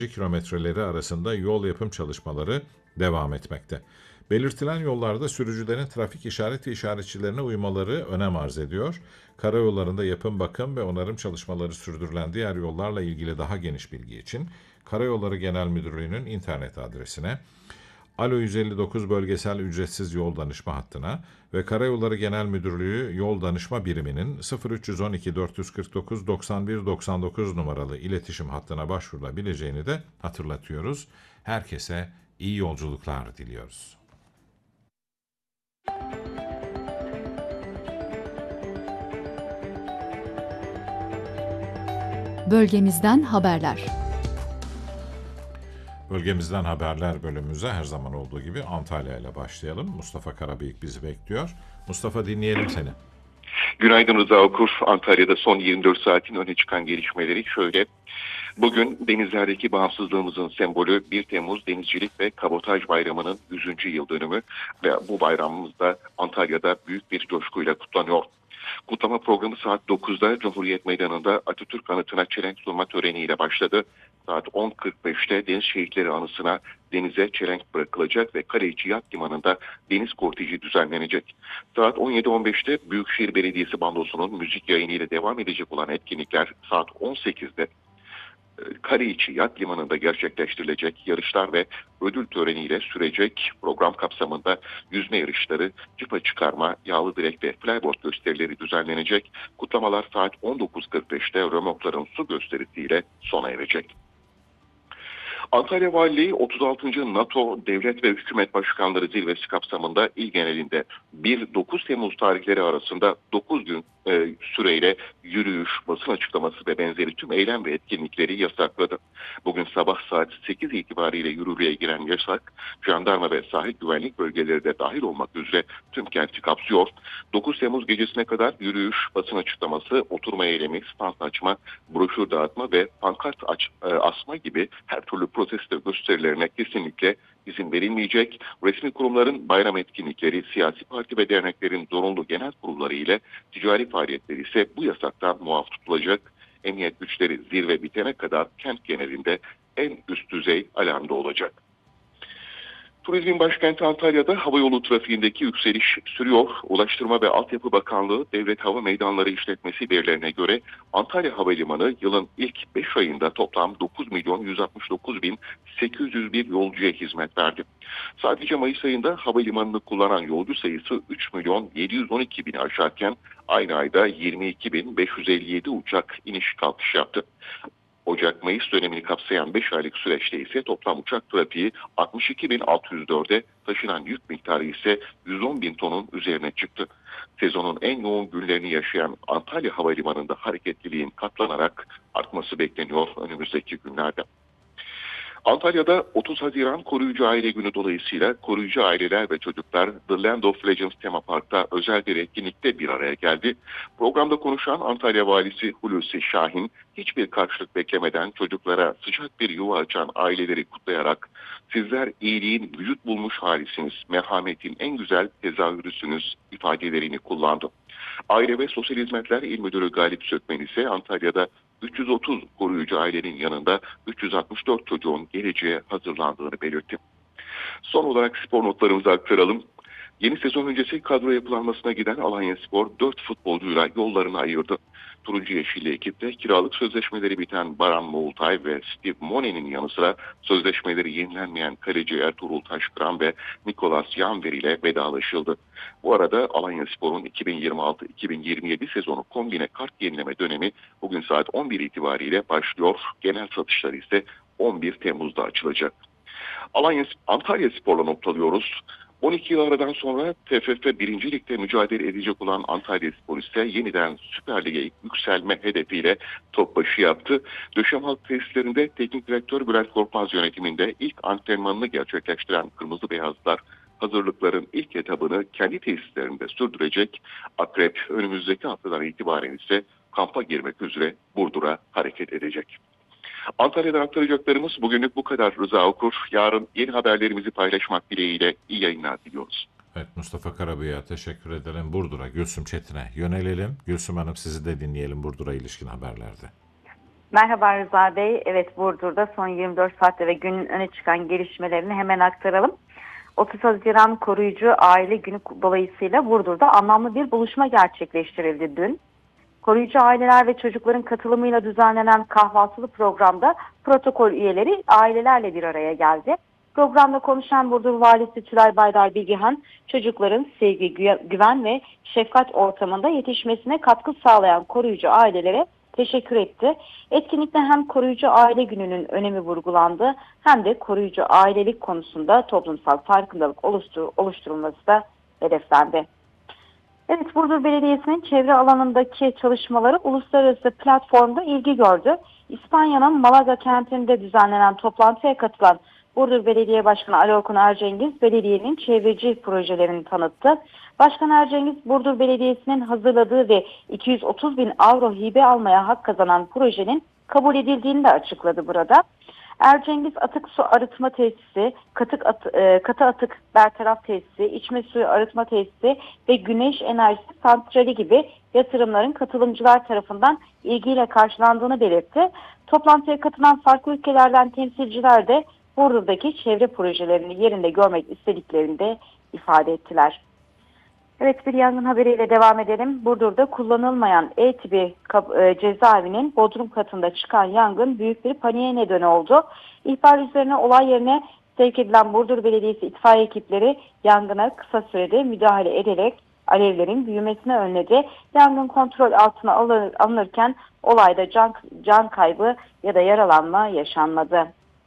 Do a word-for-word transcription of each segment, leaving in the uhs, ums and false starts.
kilometreleri arasında yol yapım çalışmaları devam etmekte. Belirtilen yollarda sürücülerin trafik işaret ve işaretçilerine uymaları önem arz ediyor. Karayollarında yapım, bakım ve onarım çalışmaları sürdürülen diğer yollarla ilgili daha geniş bilgi için Karayolları Genel Müdürlüğü'nün internet adresine, Alo yüz elli dokuz bölgesel ücretsiz yol danışma hattına ve Karayolları Genel Müdürlüğü Yol Danışma Biriminin sıfır üç on iki dört kırk dokuz doksan bir doksan dokuz numaralı iletişim hattına başvurulabileceğini de hatırlatıyoruz. Herkese iyi yolculuklar diliyoruz. Bölgemizden haberler. Bölgemizden haberler bölümümüze her zaman olduğu gibi Antalya ile başlayalım. Mustafa Karabıyık bizi bekliyor. Mustafa, dinleyelim seni. Günaydın Rıza Okur. Antalya'da son yirmi dört saatin öne çıkan gelişmeleri şöyle. Bugün denizlerdeki bağımsızlığımızın sembolü bir Temmuz Denizcilik ve Kabotaj Bayramı'nın yüzüncü yıl dönümü ve bu bayramımız da Antalya'da büyük bir coşkuyla kutlanıyor. Kutlama programı saat dokuzda Cumhuriyet Meydanı'nda Atatürk Anıtı'na çelenk sunma töreniyle başladı. Saat on kırk beşte Deniz Şehitleri Anısı'na denize çelenk bırakılacak ve Kaleiçi Yat Limanı'nda deniz korteji düzenlenecek. Saat on yedi on beşte Büyükşehir Belediyesi bandosunun müzik yayınıyla devam edecek olan etkinlikler saat on sekizde Kaleiçi Yat Limanı'nda gerçekleştirilecek yarışlar ve ödül töreniyle sürecek. Program kapsamında yüzme yarışları, cipa çıkarma, yağlı direk ve flyboard gösterileri düzenlenecek. Kutlamalar saat on dokuz kırk beşte römorkların su gösterisiyle sona erecek. Antalya Valiliği otuz altıncı NATO Devlet ve Hükümet Başkanları Zirvesi kapsamında il genelinde bir dokuz Temmuz tarihleri arasında dokuz gün e, süreyle yürüyüş, basın açıklaması ve benzeri tüm eylem ve etkinlikleri yasakladı. Bugün sabah saat sekiz itibariyle yürürlüğe giren yasak, jandarma ve sahil güvenlik bölgeleri de dahil olmak üzere tüm kenti kapsıyor. dokuz Temmuz gecesine kadar yürüyüş, basın açıklaması, oturma eylemi, stand açma, broşür dağıtma ve pankart aç, e, asma gibi her türlü protesto gösterilerine kesinlikle izin verilmeyecek. Resmi kurumların bayram etkinlikleri, siyasi parti ve derneklerin zorunlu genel kurulları ile ticari faaliyetleri ise bu yasaktan muaf tutulacak. Emniyet güçleri zirve bitene kadar kent genelinde en üst düzey alarmda olacak. Turizmin başkenti Antalya'da havayolu trafiğindeki yükseliş sürüyor. Ulaştırma ve Altyapı Bakanlığı Devlet Hava Meydanları İşletmesi verilerine göre Antalya Havalimanı yılın ilk beş ayında toplam dokuz milyon yüz altmış dokuz bin sekiz yüz bir yolcuya hizmet verdi. Sadece Mayıs ayında havalimanını kullanan yolcu sayısı üç milyon yedi yüz on iki bini aşarken aynı ayda yirmi iki bin beş yüz elli yedi uçak iniş kalkış yaptı. Ocak-Mayıs dönemini kapsayan beş aylık süreçte ise toplam uçak trafiği altmış iki bin altı yüz dörde, taşınan yük miktarı ise yüz on bin tonun üzerine çıktı. Sezonun en yoğun günlerini yaşayan Antalya Havalimanı'nda hareketliliğin katlanarak artması bekleniyor önümüzdeki günlerde. Antalya'da otuz Haziran Koruyucu Aile Günü dolayısıyla koruyucu aileler ve çocuklar The Land of Legends tema parkta özel bir etkinlikte bir araya geldi. Programda konuşan Antalya Valisi Hulusi Şahin, hiçbir karşılık beklemeden çocuklara sıcak bir yuva açan aileleri kutlayarak "Sizler iyiliğin vücut bulmuş halisiniz, merhametin en güzel tezahürüsünüz" ifadelerini kullandı. Aile ve Sosyal Hizmetler İl Müdürü Galip Sökmen ise Antalya'da üç yüz otuz koruyucu ailenin yanında üç yüz altmış dört çocuğun geleceğe hazırlandığını belirtti. Son olarak spor notlarımızı aktaralım. Yeni sezon öncesi kadro yapılanmasına giden Alanyaspor dört futbolcuyla yollarını ayırdı. Turuncu Yeşilli ekipte kiralık sözleşmeleri biten Baran Moğultay ve Steve Mone'nin yanı sıra sözleşmeleri yenilenmeyen kaleci Ertuğrul Taşkıran ve Nicolas Janver ile vedalaşıldı. Bu arada Alanyaspor'un iki bin yirmi altı iki bin yirmi yedi sezonu kombine kart yenileme dönemi bugün saat on bir itibariyle başlıyor. Genel satışlar ise on bir Temmuz'da açılacak. Alanya, Antalya Spor'la noktalıyoruz. on iki yıl aradan sonra T F F birinci Lig'de mücadele edecek olan Antalyaspor ise yeniden Süper Lig'e yükselme hedefiyle top başı yaptı. Döşemehalk tesislerinde teknik direktör Bülent Korkmaz yönetiminde ilk antrenmanını gerçekleştiren Kırmızı Beyazlar hazırlıkların ilk etabını kendi tesislerinde sürdürecek. Akrep önümüzdeki haftadan itibaren ise kampa girmek üzere Burdur'a hareket edecek. Antalya'dan aktaracaklarımız bugünlük bu kadar Rıza Okur. Yarın yeni haberlerimizi paylaşmak dileğiyle iyi yayınlar diliyoruz. Evet, Mustafa Karabıyık'a teşekkür edelim. Burdur'a Gülsüm Çetin'e yönelelim. Gülsüm Hanım, sizi de dinleyelim Burdur'a ilişkin haberlerde. Merhaba Rıza Bey. Evet, Burdur'da son yirmi dört saatte ve günün öne çıkan gelişmelerini hemen aktaralım. otuz Haziran Koruyucu Aile Günü dolayısıyla Burdur'da anlamlı bir buluşma gerçekleştirildi dün. Koruyucu aileler ve çocukların katılımıyla düzenlenen kahvaltılı programda protokol üyeleri ailelerle bir araya geldi. Programda konuşan Burdur Valisi Tülay Baydar Bilgihan, çocukların sevgi, güven ve şefkat ortamında yetişmesine katkı sağlayan koruyucu ailelere teşekkür etti. Etkinlikte hem koruyucu aile gününün önemi vurgulandı hem de koruyucu ailelik konusunda toplumsal farkındalık oluştur oluşturulması da hedeflendi. Evet, Burdur Belediyesi'nin çevre alanındaki çalışmaları uluslararası platformda ilgi gördü. İspanya'nın Malaga kentinde düzenlenen toplantıya katılan Burdur Belediye Başkanı Ali Orkun Ercengiz, belediyenin çevreci projelerini tanıttı. Başkan Ercengiz, Burdur Belediyesi'nin hazırladığı ve iki yüz otuz bin avro hibe almaya hak kazanan projenin kabul edildiğini de açıkladı burada. Ercengiz atık su arıtma tesisi, katık at, e, katı atık bertaraf tesisi, içme suyu arıtma tesisi ve güneş enerjisi santrali gibi yatırımların katılımcılar tarafından ilgiyle karşılandığını belirtti. Toplantıya katılan farklı ülkelerden temsilciler de Burdur'daki çevre projelerini yerinde görmek istediklerini de ifade ettiler. Evet, bir yangın haberiyle devam edelim. Burdur'da kullanılmayan E tipi cezaevinin bodrum katında çıkan yangın büyük bir paniğe neden oldu. İhbar üzerine olay yerine sevk edilen Burdur Belediyesi itfaiye ekipleri yangına kısa sürede müdahale ederek alevlerin büyümesini önledi. Yangın kontrol altına alınırken olayda can, can kaybı ya da yaralanma yaşanmadı.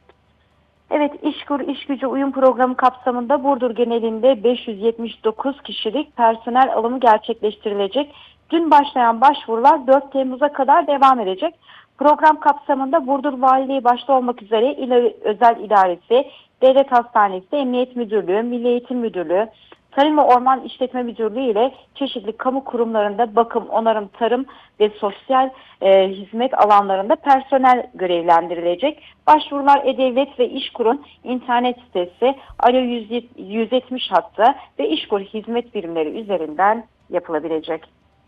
Evet, İşkur İş Gücü Uyum Programı kapsamında Burdur genelinde beş yüz yetmiş dokuz kişilik personel alımı gerçekleştirilecek. Dün başlayan başvurular dört Temmuz'a kadar devam edecek. Program kapsamında Burdur Valiliği başta olmak üzere İl Özel İdaresi, Devlet Hastanesi, Emniyet Müdürlüğü, Milli Eğitim Müdürlüğü, Tarım ve Orman İşletme Müdürlüğü ile çeşitli kamu kurumlarında bakım, onarım, tarım ve sosyal e, hizmet alanlarında personel görevlendirilecek. Başvurular E-Devlet ve İşkur'un internet sitesi, Alo yüz yetmiş hattı ve İşkur hizmet birimleri üzerinden yapılabilecek.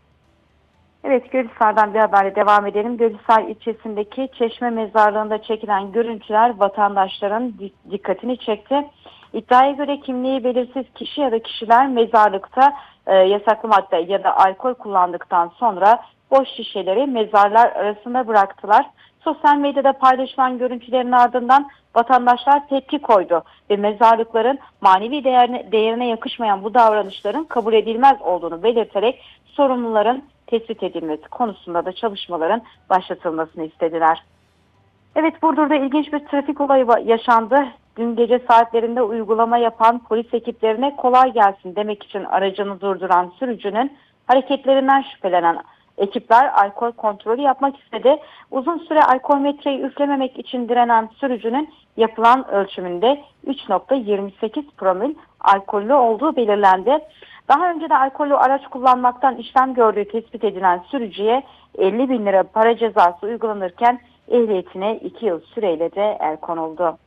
Evet, Gölhisar'dan bir haberle devam edelim. Gölhisar ilçesindeki Çeşme Mezarlığı'nda çekilen görüntüler vatandaşların dikkatini çekti. İddiaya göre kimliği belirsiz kişi ya da kişiler mezarlıkta e, yasaklı madde ya da alkol kullandıktan sonra boş şişeleri mezarlar arasında bıraktılar. Sosyal medyada paylaşılan görüntülerin ardından vatandaşlar tepki koydu ve mezarlıkların manevi değerine, değerine yakışmayan bu davranışların kabul edilmez olduğunu belirterek sorumluların tespit edilmesi konusunda da çalışmaların başlatılmasını istediler. Evet, Burdur'da ilginç bir trafik olayı yaşandı. Dün gece saatlerinde uygulama yapan polis ekiplerine kolay gelsin demek için aracını durduran sürücünün hareketlerinden şüphelenen ekipler alkol kontrolü yapmak istedi. Uzun süre alkol metreyi üflememek için direnen sürücünün yapılan ölçümünde üç nokta yirmi sekiz promil alkollü olduğu belirlendi. Daha önce de alkollü araç kullanmaktan işlem gördüğü tespit edilen sürücüye elli bin lira para cezası uygulanırken ehliyetine iki yıl süreyle de el konuldu.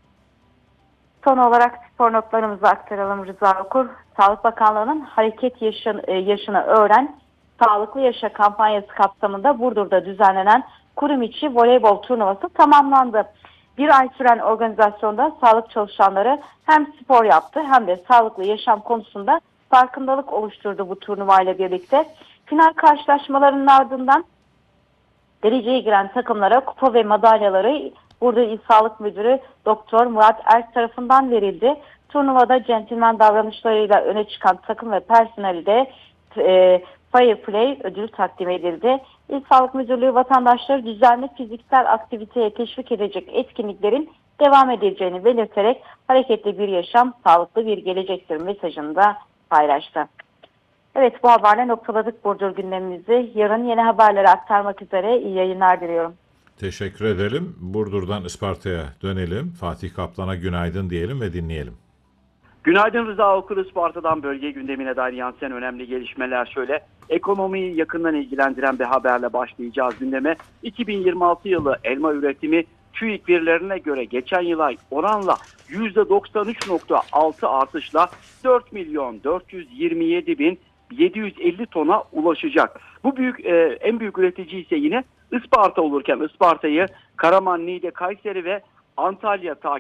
Son olarak spor notlarımızı aktaralım Rıza Okur. Sağlık Bakanlığı'nın hareket yaşın, yaşını öğren, sağlıklı yaşa kampanyası kapsamında Burdur'da düzenlenen kurum içi voleybol turnuvası tamamlandı. Bir ay süren organizasyonda sağlık çalışanları hem spor yaptı hem de sağlıklı yaşam konusunda farkındalık oluşturdu bu turnuvayla birlikte. Final karşılaşmalarının ardından dereceye giren takımlara kupa ve madalyaları Burdur İl Sağlık Müdürü Doktor Murat Erk tarafından verildi. Turnuvada centilmen davranışlarıyla öne çıkan takım ve personeli de e, Fair Play ödülü takdim edildi. İl Sağlık Müdürlüğü vatandaşları düzenli fiziksel aktiviteye teşvik edecek etkinliklerin devam edeceğini belirterek hareketli bir yaşam, sağlıklı bir gelecektir mesajını da paylaştı. Evet, bu haberle noktaladık Burdur gündemimizi. Yarın yeni haberleri aktarmak üzere iyi yayınlar diliyorum. Teşekkür edelim. Burdur'dan Isparta'ya dönelim. Fatih Kaplan'a günaydın diyelim ve dinleyelim. Günaydın Rıza Okur. Isparta'dan bölge gündemine dair yansıyan önemli gelişmeler şöyle. Ekonomiyi yakından ilgilendiren bir haberle başlayacağız gündeme. iki bin yirmi altı yılı elma üretimi TÜİK verilerine göre geçen yıla oranla yüzde doksan üç nokta altı artışla dört milyon dört yüz yirmi yedi bin yedi yüz elli tona ulaşacak. Bu büyük e, en büyük üretici ise yine Isparta olurken Isparta'yı Karaman, Niğde, Kayseri ve Antalya takip